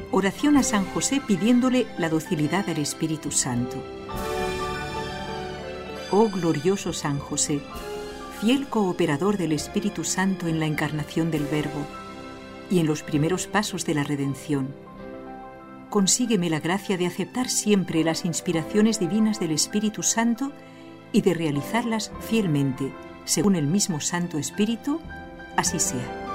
Oración a San José pidiéndole la docilidad al Espíritu Santo. Oh glorioso San José, fiel cooperador del Espíritu Santo en la encarnación del Verbo y en los primeros pasos de la redención, consígueme la gracia de aceptar siempre las inspiraciones divinas del Espíritu Santo y de realizarlas fielmente, según el mismo Santo Espíritu, así sea.